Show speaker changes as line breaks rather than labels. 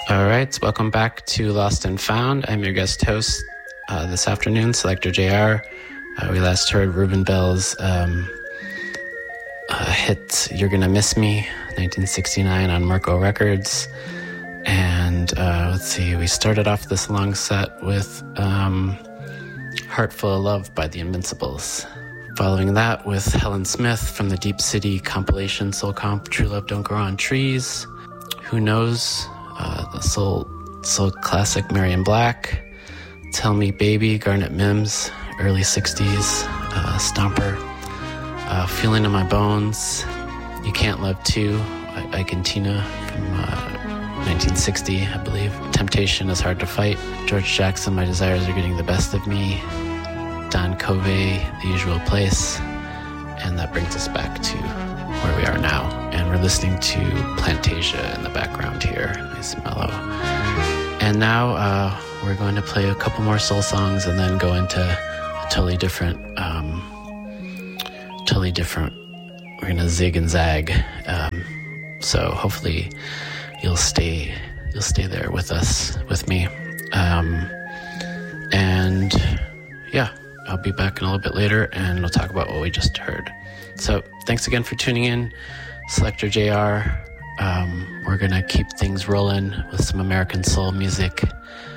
All right, welcome back to Lost and Found. I'm your guest host this afternoon, Selector JR. We last heard Ruben Bell's hit You're Gonna Miss Me, 1969 on Merco Records. And let's see, we started off this long set with Heart Full of Love by the Invincibles. Following that with Helen Smith from the Deep City compilation Soul Comp True Love Don't Grow on Trees. Who Knows? The soul classic Marian Black. Tell Me Baby, Garnet Mims, early 60s, Stomper. Feeling in My Bones, You Can't Love Too, Ike and Tina from 1960, I believe. Temptation Is Hard to Fight. George Jackson, My Desires Are Getting the Best of Me. Don Covey, The Usual Place. And that brings us back to where we are now. And we're listening to Plantasia in the background here. Nice mellow. And now we're going to play a couple more soul songs and then go into a totally different, we're going to zig and zag. So hopefully you'll stay there with us, with me. And yeah, I'll be back in a little bit later and we'll talk about what we just heard. So thanks again for tuning in. Selector JR. We're going to keep things rolling with some American soul music